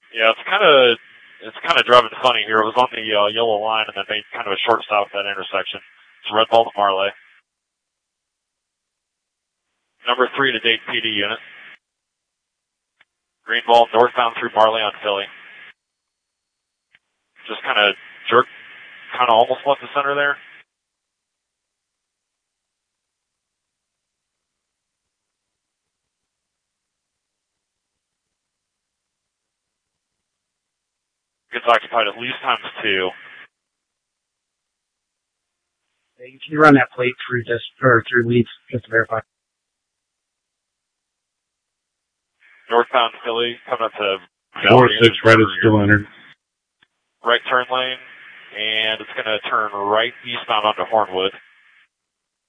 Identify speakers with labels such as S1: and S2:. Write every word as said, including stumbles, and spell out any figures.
S1: Yeah, it's kind of it's kind of driving funny here. It was on the uh, yellow line and then made kind of a short stop at that intersection. It's red ball to Marley. Number three to Dayton P D unit. Green ball northbound through Marley on Philly. Just kind of jerk, kind of almost left the center there. Gets occupied at least times two.
S2: Hey, can you run that plate through just or through leads just to verify?
S1: Northbound Philly coming up to
S3: four six red is still entered.
S1: Right turn lane, and it's going to turn right eastbound onto Hornwood.